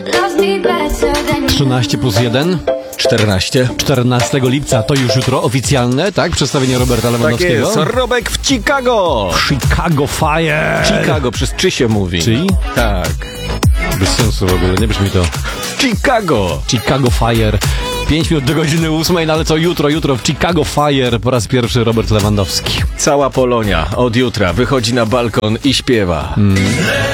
13+1? 14. 14 lipca, to już jutro oficjalne, tak? Przedstawienie Roberta Tak Lewandowskiego. jest, Robek w Chicago. Chicago Fire. Chicago, przez czy się mówi. Czyli? Tak. Bez sensu w ogóle, nie brzmi to. Chicago. Chicago Fire. 5 minut do godziny 8, no ale co jutro w Chicago Fire po raz pierwszy Robert Lewandowski. Cała Polonia od jutra wychodzi na balkon i śpiewa.